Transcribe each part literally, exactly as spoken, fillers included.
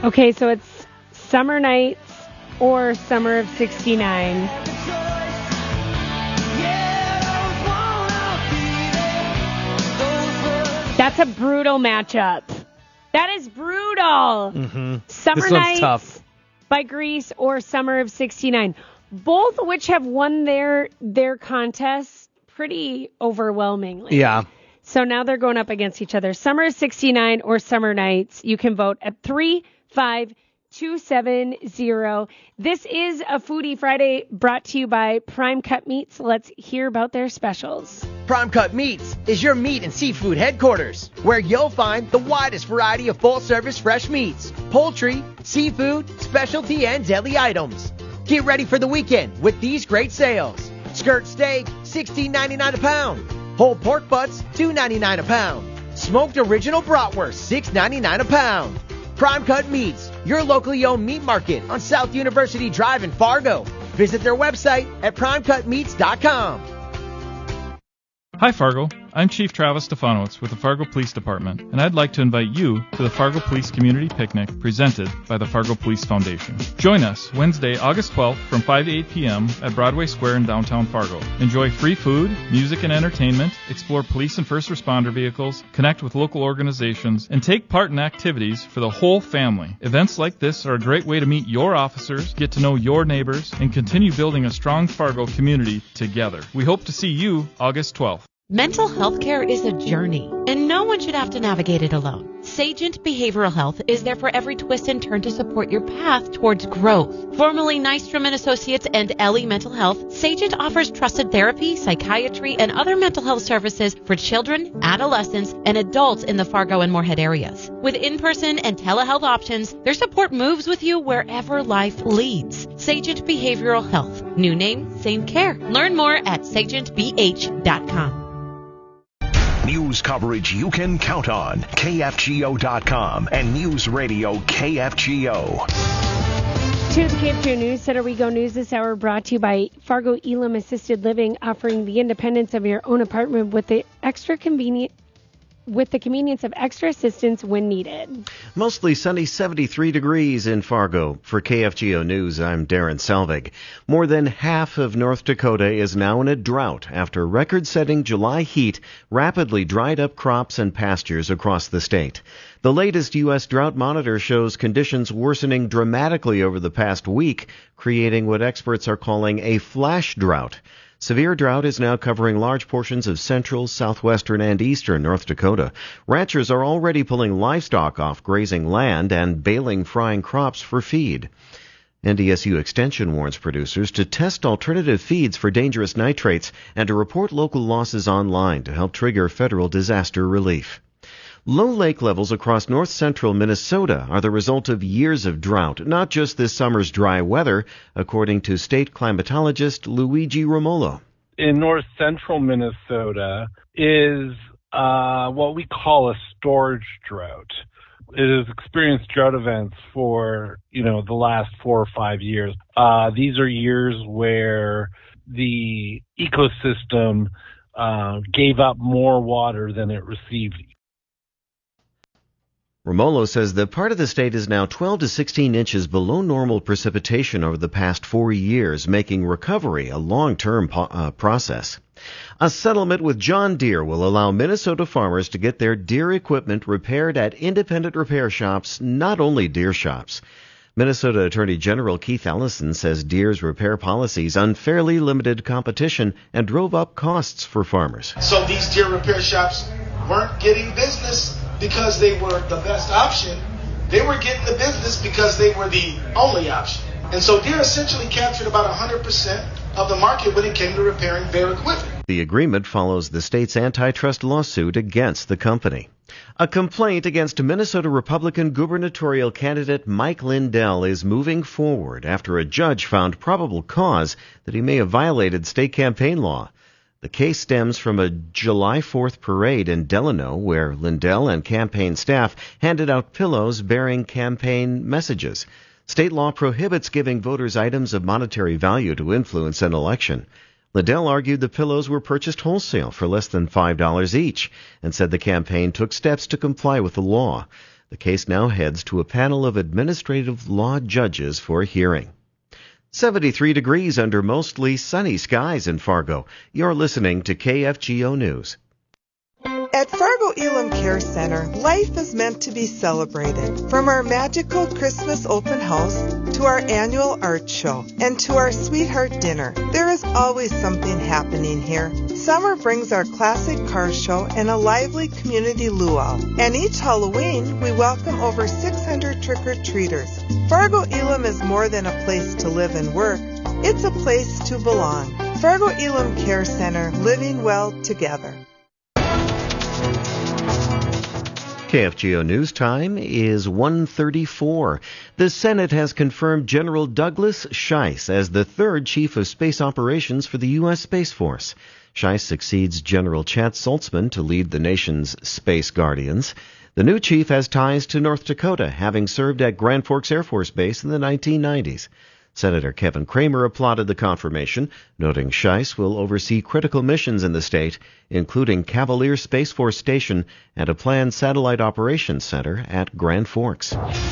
Okay, so it's Summer Nights or Summer of sixty-nine. That's a brutal matchup. That is brutal. Mm-hmm. Summer this Nights one's tough. by Grease or Summer of sixty-nine. Both of which have won their their contests pretty overwhelmingly. Yeah. So now they're going up against each other. Summer of sixty-nine or Summer Nights. You can vote at three five two seven zero. This is a Foodie Friday brought to you by Prime Cut Meats. Let's hear about their specials. Prime Cut Meats is your meat and seafood headquarters, where you'll find the widest variety of full-service fresh meats, poultry, seafood, specialty, and deli items. Get ready for the weekend with these great sales. Skirt steak, sixteen ninety-nine a pound. Whole pork butts, two ninety-nine a pound. Smoked original bratwurst, six ninety-nine a pound. Prime Cut Meats, your locally owned meat market on South University Drive in Fargo. Visit their website at prime cut meats dot com. Hi Fargo, I'm Chief Travis Stefanowitz with the Fargo Police Department, and I'd like to invite you to the Fargo Police Community Picnic presented by the Fargo Police Foundation. Join us Wednesday, August twelfth from five to eight p.m. at Broadway Square in downtown Fargo. Enjoy free food, music and entertainment, explore police and first responder vehicles, connect with local organizations, and take part in activities for the whole family. Events like this are a great way to meet your officers, get to know your neighbors, and continue building a strong Fargo community together. We hope to see you August twelfth. Mental health care is a journey, and no one should have to navigate it alone. Sagent Behavioral Health is there for every twist and turn to support your path towards growth. Formerly Nystrom and Associates and Ellie Mental Health, Sagent offers trusted therapy, psychiatry, and other mental health services for children, adolescents, and adults in the Fargo and Moorhead areas. With in-person and telehealth options, their support moves with you wherever life leads. Sagent Behavioral Health. New name, same care. Learn more at sagent b h dot com. News coverage you can count on. K F G O dot com and News Radio K F G O. To the K F G O News Center we go. News this hour brought to you by Fargo Elam Assisted Living, offering the independence of your own apartment with the extra convenient with the convenience of extra assistance when needed. Mostly sunny, seventy-three degrees in Fargo. For K F G O News, I'm Darren Selvig. More than half of North Dakota is now in a drought after record-setting July heat rapidly dried up crops and pastures across the state. The latest U S Drought Monitor shows conditions worsening dramatically over the past week, creating what experts are calling a flash drought. Severe drought is now covering large portions of central, southwestern, and eastern North Dakota. Ranchers are already pulling livestock off grazing land and baling frying crops for feed. N D S U Extension warns producers to test alternative feeds for dangerous nitrates and to report local losses online to help trigger federal disaster relief. Low lake levels across north-central Minnesota are the result of years of drought, not just this summer's dry weather, according to state climatologist Luigi Romolo. In north-central Minnesota is uh, what we call a storage drought. It has experienced drought events for, you know, the last four or five years. Uh, these are years where the ecosystem uh, gave up more water than it received. Romolo says that part of the state is now twelve to sixteen inches below normal precipitation over the past four years, making recovery a long-term po- uh, process. A settlement with John Deere will allow Minnesota farmers to get their Deere equipment repaired at independent repair shops, not only Deere shops. Minnesota Attorney General Keith Ellison says Deere's repair policies unfairly limited competition and drove up costs for farmers. So these Deere repair shops weren't getting business because they were the best option. They were getting the business because they were the only option. And so Deere essentially captured about one hundred percent of the market when it came to repairing their equipment. The agreement follows the state's antitrust lawsuit against the company. A complaint against Minnesota Republican gubernatorial candidate Mike Lindell is moving forward after a judge found probable cause that he may have violated state campaign law. The case stems from a July fourth parade in Delano where Lindell and campaign staff handed out pillows bearing campaign messages. State law prohibits giving voters items of monetary value to influence an election. Lindell argued the pillows were purchased wholesale for less than five dollars each and said the campaign took steps to comply with the law. The case now heads to a panel of administrative law judges for hearing. seventy-three degrees under mostly sunny skies in Fargo. You're listening to K F G O News. At Fargo Elam Care Center, life is meant to be celebrated. From our magical Christmas open house to our annual art show and to our sweetheart dinner, there is always something happening here. Summer brings our classic car show and a lively community luau. And each Halloween, we welcome over six hundred trick-or-treaters. Fargo Elam is more than a place to live and work. It's a place to belong. Fargo Elam Care Center, living well together. K F G O News time is one thirty-four. The Senate has confirmed General Douglas Schiess as the third Chief of Space Operations for the U S. Space Force. Schiess succeeds General Chet Saltzman to lead the nation's Space Guardians. The new chief has ties to North Dakota, having served at Grand Forks Air Force Base in the nineteen nineties. Senator Kevin Cramer applauded the confirmation, noting Schiess will oversee critical missions in the state, including Cavalier Space Force Station and a planned satellite operations center at Grand Forks.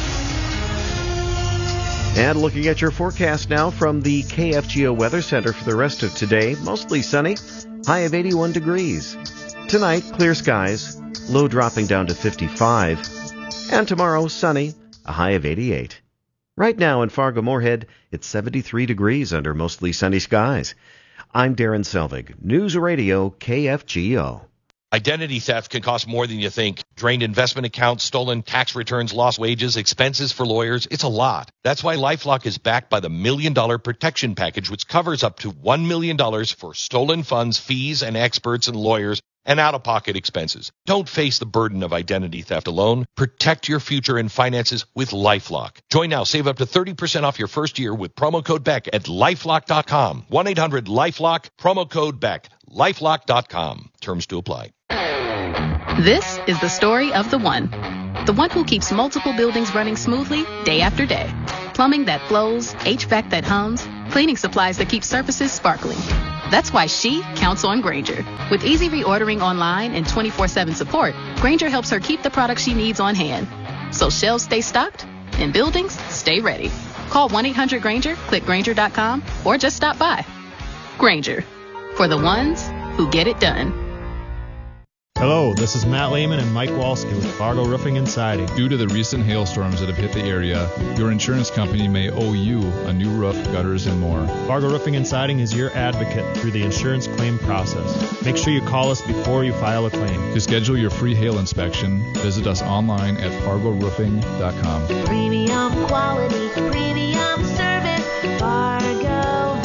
And looking at your forecast now from the K F G O Weather Center for the rest of today, mostly sunny, high of eighty-one degrees. Tonight, clear skies, low dropping down to fifty-five. And tomorrow, sunny, a high of eighty-eight. Right now in Fargo-Moorhead, it's seventy-three degrees under mostly sunny skies. I'm Darren Selvig, News Radio K F G O. Identity theft can cost more than you think. Drained investment accounts, stolen tax returns, lost wages, expenses for lawyers. It's a lot. That's why LifeLock is backed by the Million Dollar Protection Package, which covers up to one million dollars for stolen funds, fees, and experts and lawyers, and out-of-pocket expenses. Don't face the burden of identity theft alone. Protect your future and finances with LifeLock. Join now. Save up to thirty percent off your first year with promo code Beck at lifelock dot com. one eight hundred lifelock, promo code Beck, lifelock dot com. Terms to apply. This is the story of the one. The one who keeps multiple buildings running smoothly day after day. Plumbing that flows, H V A C that hums, cleaning supplies that keep surfaces sparkling. That's why she counts on Grainger. With easy reordering online and twenty-four seven support, Grainger helps her keep the products she needs on hand. So shelves stay stocked and buildings stay ready. Call one eight hundred Grainger, click Grainger dot com, or just stop by. Grainger, for the ones who get it done. Hello, this is Matt Lehman and Mike Walski with Fargo Roofing and Siding. Due to the recent hailstorms that have hit the area, your insurance company may owe you a new roof, gutters, and more. Fargo Roofing and Siding is your advocate through the insurance claim process. Make sure you call us before you file a claim. To schedule your free hail inspection, visit us online at fargo roofing dot com. Premium quality, premium service, Fargo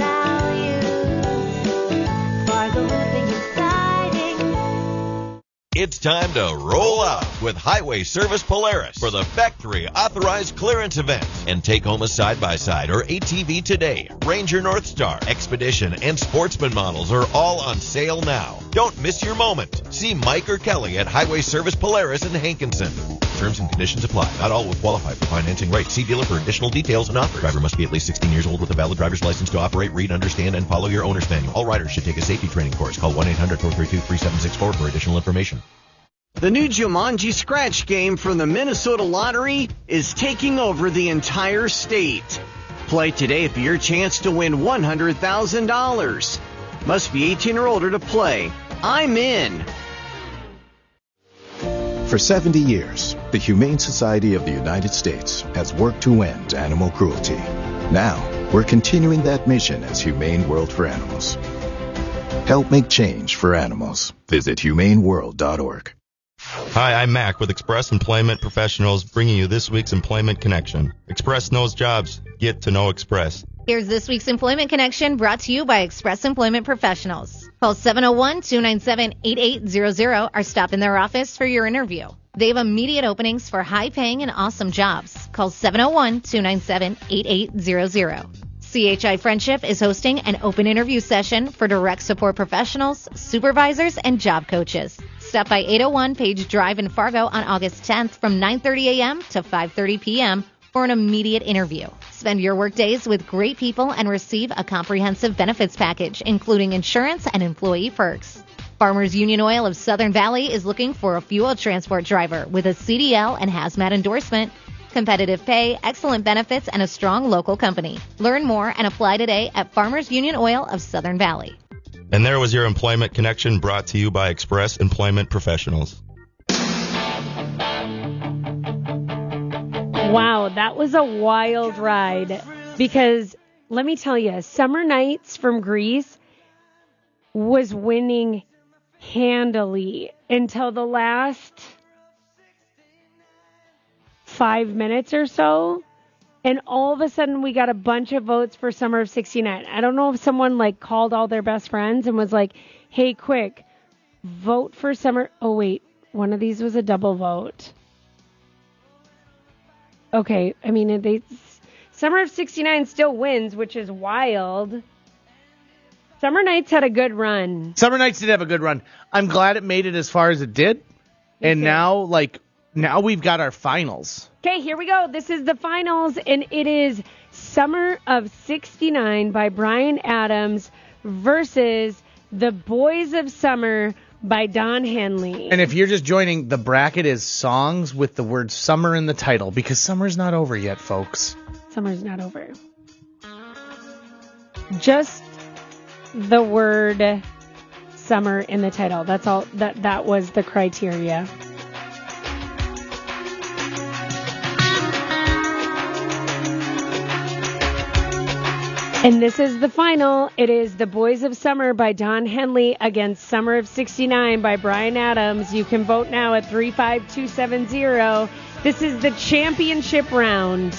values, Fargo Roofing and Siding. It's time to roll out with Highway Service Polaris for the Factory Authorized Clearance event and take home a side-by-side or A T V today. Ranger Northstar, Expedition, and Sportsman models are all on sale now. Don't miss your moment. See Mike or Kelly at Highway Service Polaris in Hankinson. Terms and conditions apply. Not all will qualify for financing rates. See dealer for additional details and offers. Driver must be at least sixteen years old with a valid driver's license to operate, read, understand, and follow your owner's manual. All riders should take a safety training course. Call one eight hundred four three two three seven six four for additional information. The new Jumanji Scratch game from the Minnesota Lottery is taking over the entire state. Play today for your chance to win one hundred thousand dollars. Must be eighteen or older to play. I'm in. For seventy years, the Humane Society of the United States has worked to end animal cruelty. Now, we're continuing that mission as Humane World for Animals. Help make change for animals. Visit humane world dot org. Hi, I'm Mac with Express Employment Professionals, bringing you this week's Employment Connection. Express knows jobs. Get to know Express. Here's this week's Employment Connection brought to you by Express Employment Professionals. Call seven oh one, two nine seven, eight eight zero zero or stop in their office for your interview. They have immediate openings for high-paying and awesome jobs. Call seven oh one, two nine seven, eight eight zero zero. C H I Friendship is hosting an open interview session for direct support professionals, supervisors, and job coaches. Stop by eight oh one Page Drive in Fargo on August tenth from nine thirty a.m. to five thirty p.m. for an immediate interview. Spend your work days with great people and receive a comprehensive benefits package, including insurance and employee perks. Farmers Union Oil of Southern Valley is looking for a fuel transport driver with a C D L and hazmat endorsement. Competitive pay, excellent benefits, and a strong local company. Learn more and apply today at Farmers Union Oil of Southern Valley. And there was your Employment Connection brought to you by Express Employment Professionals. Wow, that was a wild ride. Because let me tell you, Summer Nights from Greece was winning handily until the last five minutes or so, and all of a sudden we got a bunch of votes for Summer of sixty-nine. I don't know if someone like called all their best friends and was like, hey, quick, vote for Summer. Oh, wait, one of these was a double vote. Okay, I mean, they Summer of sixty-nine still wins, which is wild. Summer Nights had a good run. Summer Nights did have a good run. I'm glad it made it as far as it did. And now, like, now we've got our finals. Okay, here we go. This is the finals, and it is Summer of sixty-nine by Bryan Adams versus The Boys of Summer by Don Henley. And if you're just joining, the bracket is songs with the word summer in the title, because summer's not over yet, folks. Summer's not over. Just the word summer in the title. That's all. That that was the criteria. And this is the final. It is The Boys of Summer by Don Henley against Summer of sixty-nine by Bryan Adams. You can vote now at three five two seven zero. This is the championship round.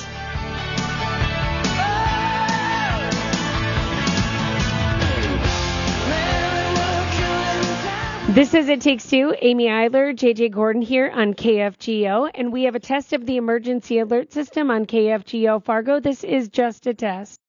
This is It Takes Two. Amy Eiler, J J Gordon here on K F G O, and we have a test of the emergency alert system on K F G O Fargo. This is just a test.